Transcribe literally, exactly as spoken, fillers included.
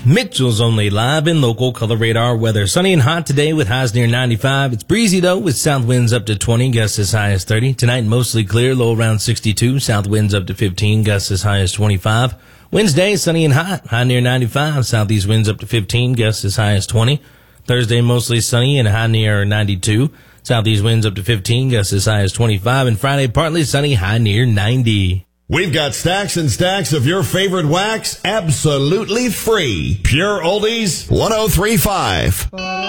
Mitchell's Only live in local color radar weather. Sunny and hot today with highs near ninety-five. It's breezy though with south winds up to twenty, gusts as high as thirty. Tonight mostly clear, low around sixty-two. South winds up to fifteen, gusts as high as twenty-five. Wednesday sunny and hot, high near ninety-five. Southeast winds up to fifteen, gusts as high as twenty. Thursday mostly sunny and high near ninety-two. Southeast winds up to fifteen, gusts as high as twenty-five. And Friday partly sunny, high near ninety. We've got stacks and stacks of your favorite wax absolutely free. Pure Oldies one oh three point five.